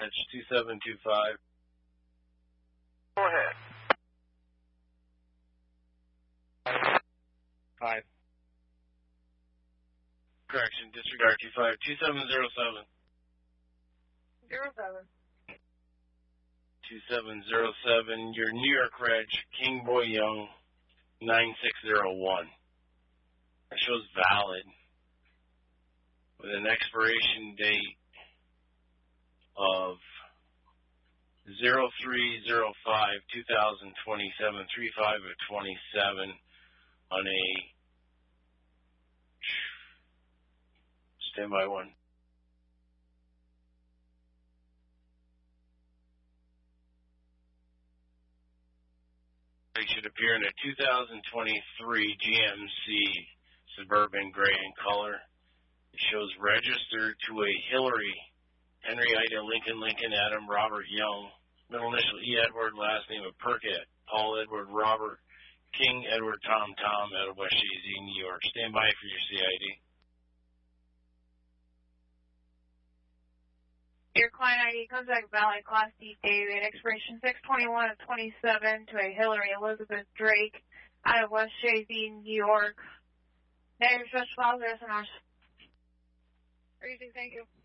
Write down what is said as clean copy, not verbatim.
That's 2725. Go ahead. 5. Correction, disregard 25. 2707. 07. 2707. Your New York Reg, King Boy Young, 9601. That shows valid with an expiration date of 03/05/2027, 3/5/27 on a standby one. They should appear in a 2023 GMC Suburban gray in color. It shows registered to a Hillary, Henry Ida Lincoln Adam Robert Young, middle initial E. Edward, last name of Perkett, Paul Edward Robert, King Edward Tom out of West Shazy, New York. Stand by for your CID. Your client ID comes back valid, Class D David, expiration 6/21/27 to a Hillary Elizabeth Drake out of West Shazy, New York. Now your special files are SNRs. Thank you.